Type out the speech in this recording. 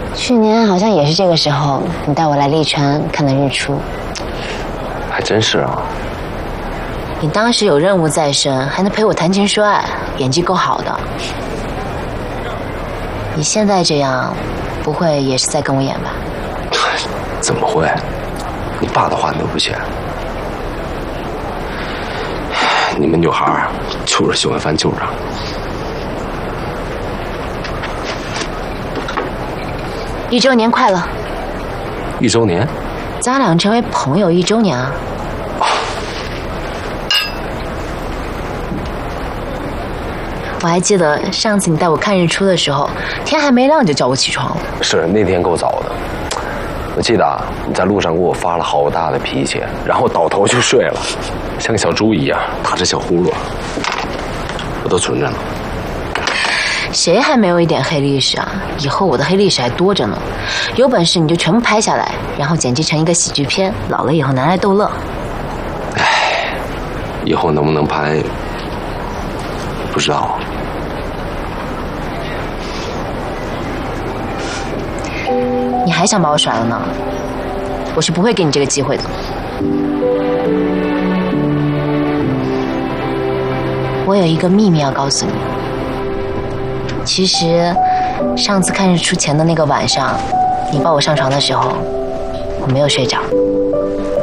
去年好像也是这个时候，你带我来丽川看的日出。 还真是啊。 你当时有任务在身，还能陪我谈情说爱，演技够好的。你现在这样，不会也是在跟我演吧？ 怎么会？你爸的话你都不信？你们女孩就是喜欢翻旧账。 1周年快乐 ！1周年？ 咱俩成为朋友1周年啊！我还记得上次你带我看日出的时候，天还没亮你就叫我起床了。 是那天够早的。我记得啊，你在路上给我发了好大的脾气，然后倒头就睡了，像个小猪一样打着小呼噜。我都存着呢。 谁还没有一点黑历史啊？以后我的黑历史还多着呢。有本事你就全部拍下来，然后剪辑成一个喜剧片，老了以后拿来逗乐。 唉，以后能不能拍，不知道。 你还想把我甩了呢？我是不会给你这个机会的。我有一个秘密要告诉你。其实，上次看日出前的那个晚上，你抱我上床的时候，我没有睡着。